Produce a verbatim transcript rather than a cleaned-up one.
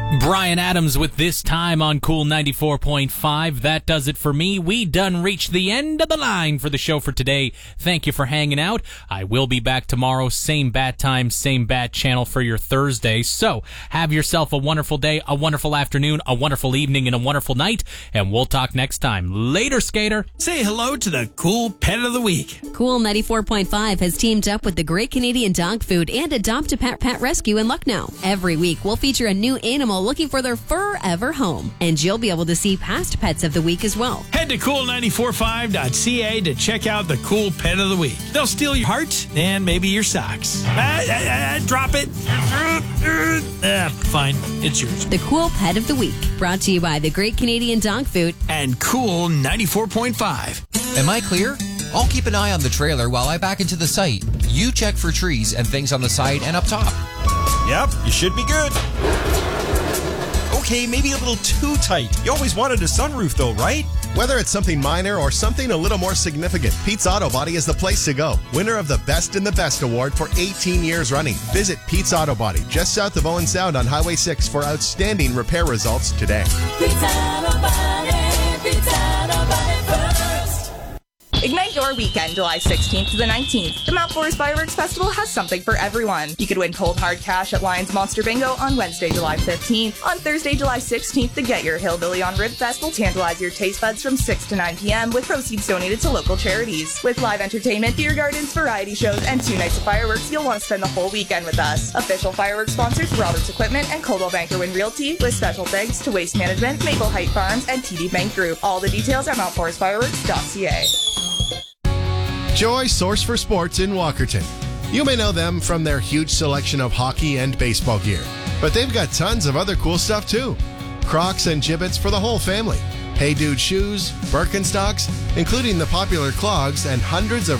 Brian Adams with This Time on Cool ninety-four point five. That does it for me. We done reached the end of the line for the show for today. Thank you for hanging out. I will be back tomorrow, same bat time, same bat channel for your Thursday. So have yourself a wonderful day, a wonderful afternoon, a wonderful evening, and a wonderful night. And we'll talk next time. Later, Skater. Say hello to the Cool Pet of the Week. Cool ninety-four point five has teamed up with the Great Canadian Dog Food and Adopt a Pet Pet Rescue in Lucknow. Every week, we'll feature a new animal looking for their forever home. And you'll be able to see past pets of the week as well. Head to cool nine four five dot c a to check out the Cool Pet of the Week. They'll steal your heart and maybe your socks. Ah, ah, ah, drop it. Ah, fine. It's yours. The Cool Pet of the Week. Brought to you by the Great Canadian Dog Food and Cool ninety-four point five. Am I clear? I'll keep an eye on the trailer while I back into the site. You check for trees and things on the side and up top. Yep, you should be good. Okay, maybe a little too tight. You always wanted a sunroof though, right? Whether it's something minor or something a little more significant, Pete's Auto Body is the place to go. Winner of the Best in the Best award for eighteen years running. Visit Pete's Auto Body just south of Owen Sound on Highway six for outstanding repair results today. Pete's Auto Body, Pete's Auto Body first. Ignite your weekend, July sixteenth to the nineteenth. The Mount Forest Fireworks Festival has something for everyone. You could win cold hard cash at Lions Monster Bingo on Wednesday, July fifteenth. On Thursday, July sixteenth, the Get Your Hillbilly on Rib Fest will tantalize your taste buds from six to nine p.m. with proceeds donated to local charities. With live entertainment, beer gardens, variety shows, and two nights of fireworks, you'll want to spend the whole weekend with us. Official fireworks sponsors Roberts Equipment and Coldwell Banker Wynn Realty, with special thanks to Waste Management, Maple Height Farms, and T D Bank Group. All the details at mount forest fireworks dot c a. Joy Source for Sports in Walkerton. You may know them from their huge selection of hockey and baseball gear, but they've got tons of other cool stuff too. Crocs and Jibbits for the whole family. Hey Dude shoes, Birkenstocks, including the popular clogs, and hundreds of